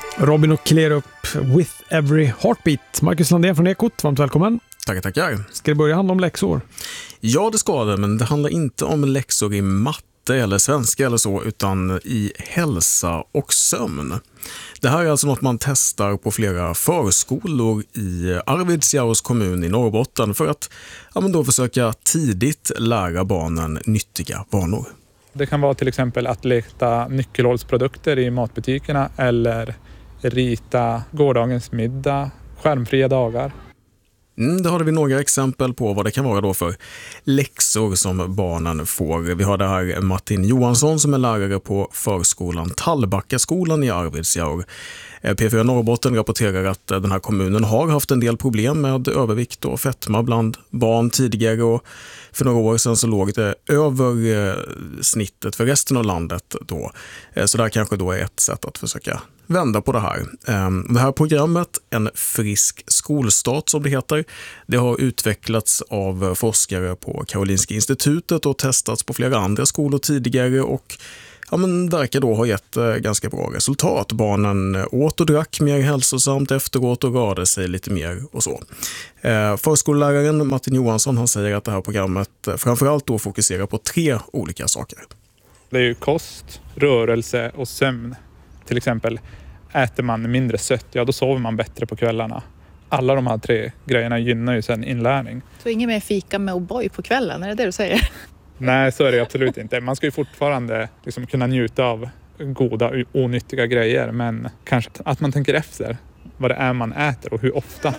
Robin och Clear Up With Every Heartbeat. Marcus Landén från Ekot, varmt välkommen. Tackar. Ska det börja handla om läxor? Ja, det ska det, men det handlar inte om läxor i matte eller svenska eller så, utan i hälsa och sömn. Det här är alltså något man testar på flera förskolor i Arvidsjaurs kommun i Norrbotten för att då försöka tidigt lära barnen nyttiga vanor. Det kan vara till exempel att leta nyckelhålsprodukter i matbutikerna eller rita gårdagens middag, skärmfria dagar. Då har vi några exempel på vad det kan vara då för läxor som barnen får. Vi har det här Martin Johansson som är lärare på förskolan Tallbackaskolan i Arvidsjaur. P4 Norrbotten rapporterar att den här kommunen har haft en del problem med övervikt och fetma bland barn tidigare, och för några år sedan så låg det över snittet för resten av landet då. Så det här kanske då är ett sätt att försöka vända på det här. Det här programmet, En frisk skolstart som det heter, det har utvecklats av forskare på Karolinska institutet och testats på flera andra skolor tidigare och verkar då ha gett ganska bra resultat. Barnen åt och drack mer hälsosamt efteråt och rörde sig lite mer och så. Förskolläraren Martin Johansson, han säger att det här programmet framförallt då fokuserar på 3 olika saker. Det är ju kost, rörelse och sömn. Till exempel äter man mindre sött, då sover man bättre på kvällarna. Alla de här 3 grejerna gynnar ju sen inlärning. Så ingen mer fika med O'boy på kvällen, är det det du säger? Nej, så är det absolut inte. Man ska ju fortfarande kunna njuta av goda, onyttiga grejer. Men kanske att man tänker efter vad det är man äter och hur ofta.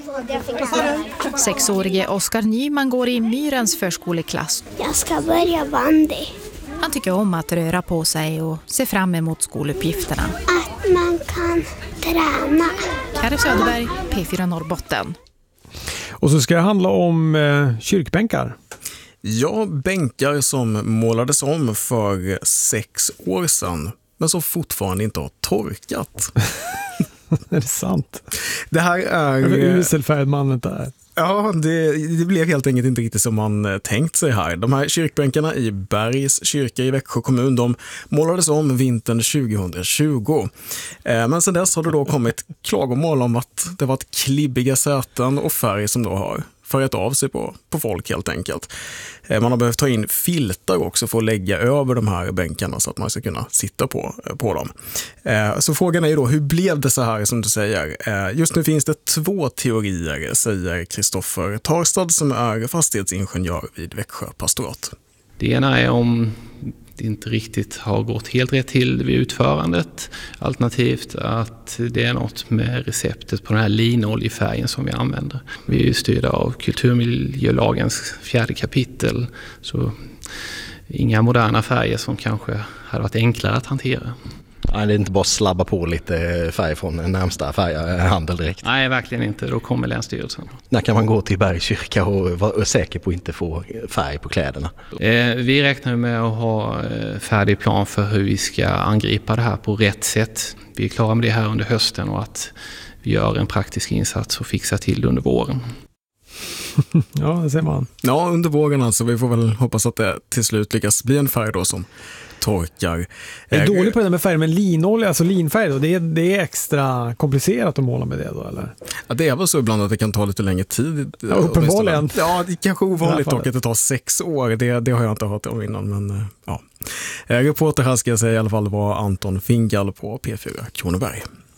6-årige Oskar Nyman går i Myrens förskoleklass. Jag ska börja bandy. Han tycker om att röra på sig och se fram emot skoluppgifterna. Att man kan träna. Kari Söderberg, P4 Norrbotten. Och så ska det handla om kyrkbänkar. Ja, bänkar som målades om för 6 år sedan men som fortfarande inte har torkat. Är det sant? Det här är... Uselfärd mannen där. Ja, det blev helt enkelt inte riktigt som man tänkt sig här. De här kyrkbänkarna i Bergs kyrka i Växjö kommun, de målades om vintern 2020. Men sedan dess har det då kommit klagomål om att det varit klibbiga säten och färg som då har färgat av sig på folk helt enkelt. Man har behövt ta in filtar också för att lägga över de här bänkarna så att man ska kunna sitta på dem. Så frågan är ju då, hur blev det så här som du säger? Just nu finns det 2 teorier, säger Kristoffer Tarstad som är fastighetsingenjör vid Växjö pastorat. Det ena är om det inte riktigt har gått helt rätt till vid utförandet. Alternativt att det är något med receptet på den här linoljefärgen som vi använder. Vi är ju styrda av kulturmiljölagens 4:e kapitel, så inga moderna färger som kanske hade varit enklare att hantera. Nej, det är inte bara slabba på lite färg från den närmsta färghandel direkt. Nej, verkligen inte. Då kommer Länsstyrelsen. När kan man gå till Bergs kyrka och vara säker på att inte få färg på kläderna? Vi räknar med att ha färdig plan för hur vi ska angripa det här på rätt sätt. Vi är klara med det här under hösten och att vi gör en praktisk insats och fixar till det under våren. Ja, det ser man. Ja, under våren alltså. Vi får väl hoppas att det till slut lyckas bli en färg då som torkar. Jag är dålig på det med färg, men linolja, alltså linfärg då, det är extra komplicerat att måla med det då, eller? Ja, det är väl så ibland att det kan ta lite längre tid. Ja, uppenbarligen. Ja, det är kanske ovanligt dock att det tar 6 år. Det har jag inte hört om innan, men ja. Reporter här ska jag säga i alla fall var Anton Fingal på P4 Kronoberg.